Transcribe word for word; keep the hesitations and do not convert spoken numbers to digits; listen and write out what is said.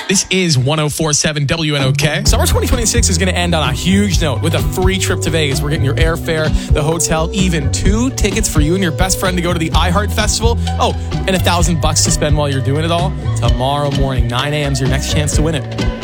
This is one oh four point seven W N O K. Summer twenty twenty-six is going to end on a huge note with a free trip to Vegas. We're getting your airfare, the hotel, even two tickets for you and your best friend to go to the iHeart Festival. Oh, and a thousand bucks to spend while you're doing it all. Tomorrow morning, nine a.m. is your next chance to win it.